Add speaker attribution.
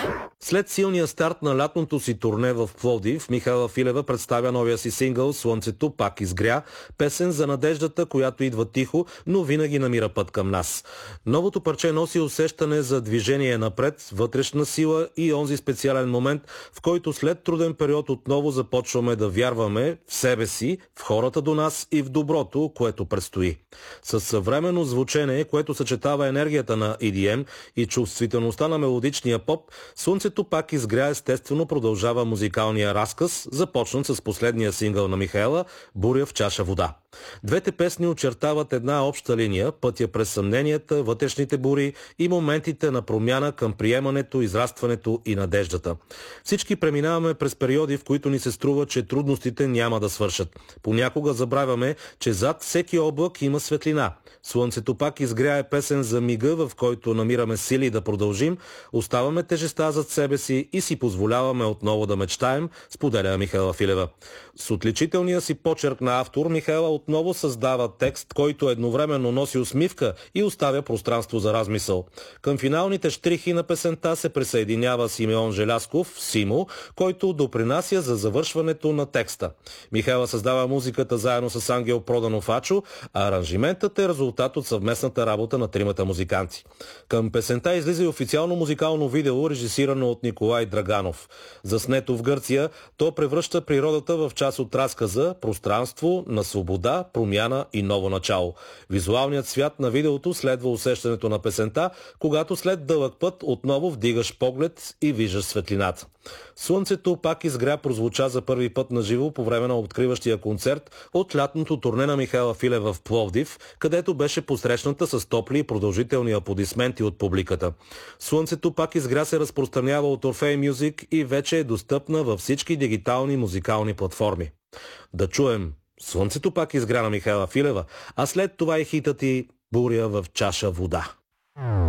Speaker 1: След силния старт на лятното си турне в Пловдив, Михаела Филева представя новия си сингъл "Слънцето пак изгря", песен за надеждата, която идва тихо, но винаги намира път към нас. Новото парче носи усещане за движение напред, вътрешна сила и онзи специален момент, в който след труден период отново започваме да вярваме в себе си, в хората до нас и в доброто, което предстои. Със съвременно звучение, което съчетава енергията на EDM и чувствителността на мелодичния поп, "Слънцето пак изгря" естествено продължава музикалния разказ, започнат с последния сингъл на Михаела "Буря в чаша вода". Двете песни очертават една обща линия, пътя през съмненията, вътрешните бури и моментите на промяна към приемането, израстването и надеждата. Всички преминаваме през периоди, в които ни се струва, че трудностите няма да свършат. Понякога забравяме, че зад всеки облак има светлина. "Слънцето пак изгря" е песен за мига, в който намираме сили да продължим, оставаме тежеста зад себе си и си позволяваме отново да мечтаем, споделя Михаела Филева. С отличителния си почерк на автор, Михаела отново създава текст, който едновременно носи усмивка и оставя пространство за размисъл. Към финалните щрихи на песента се присъединява Симеон Желязков, Симо, който допринася за завършването на текста. Михаела създава музиката заедно с Ангел Проданов Ачо, а аранжиментът е резултат от съвместната работа на тримата музиканти. Към песента излиза и официално музикално видео, режисирано от Николай Драганов. Заснето в Гърция, то превръща природата в част от разказа, пространство на свобода, промяна и ново начало. Визуалният свят на видеото следва усещането на песента, когато след дълъг път отново вдигаш поглед и виждаш светлината. "Слънцето пак изгря" прозвуча за първи път на живо по време на откриващия концерт от лятното турне на Михаела Филева в Пловдив, където беше посрещната с топли и продължителни аплодисменти от публиката. "Слънцето пак изгря" се разпространява от Orfej Music и вече е достъпна във всички дигитални музикални платформи. Да чуем "Слънцето пак изгря" на Михаела Филева, а след това и хитът и "Буря в чаша вода".